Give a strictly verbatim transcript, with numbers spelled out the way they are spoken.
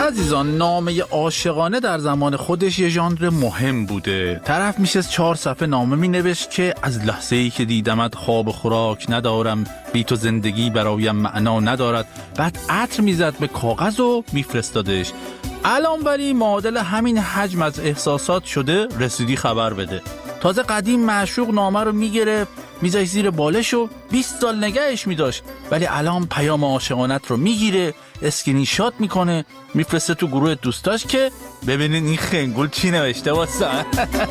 عزیزان، نامه عاشقانه در زمان خودش یه ژانر مهم بوده. طرف میشه چهار صفحه نامه مینوشت که از لحظه‌ای که دیدمت خواب و خوراک ندارم، بی تو زندگی برایم معنا ندارد. بعد عطر میزد به کاغذ و میفرستادش. الان ولی معادل همین حجم از احساسات شده رسیدی خبر بده. تازه قدیم معشوق نامه رو میگرفت میذاش زیر بالش و بیست سال نگهش میداشت، ولی الان پیام عاشقانت رو میگیره، اسکرین شات میکنه، میفرسته تو گروه دوستاش که ببینین این خنگول چی نوشته واسه